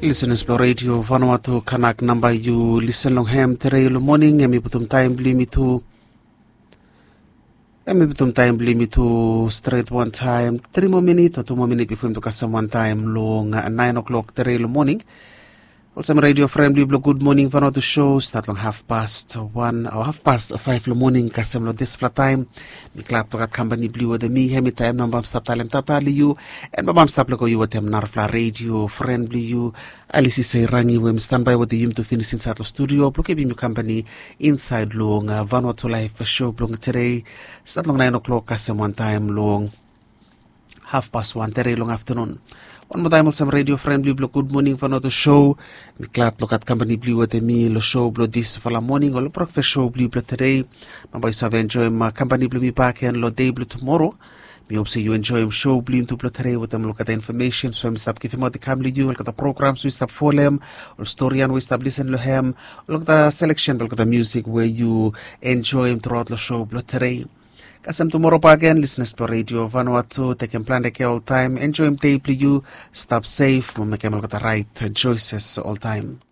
Listen to radio Vanuatu Kanak number you listen long ham today morning emi butum time bli me to straight one time 3 more minutes or 2 more minutes before him to custom one time long 9 o'clock today morning. Also, radio friendly blog good morning Vanuatu show start long 1:30 or 5:30 morning custom lo this flat time. Mi klap to company blue with me hemi time number stop talem tatali you and babam stop lo you with them narfla radio friendly you alisi say rangi we standby with the to finish inside the studio block mi company inside long Vanuatu live show blog today start long 9 o'clock custom one time long 1:30 today long afternoon. One more time also radio friendly blog good morning Vanuatu show. Mi klap look at company blue with me lo show blog this for la morning or lo breakfast show blue today. My boys have enjoy my company blue me back and lo day blue tomorrow. Me hope say you enjoy show blue to blue today with them look at the information so I'm stop give him out the camera you look at the programs we stop for them or story and we stop listen to him look at the selection look at the music where you enjoy him throughout the show blue today. Kasam tomorrow pa again, listeners to Radio Vanuatu, take and plan the care all time, enjoy him deeply you, stop safe, make him look at the right choices all time.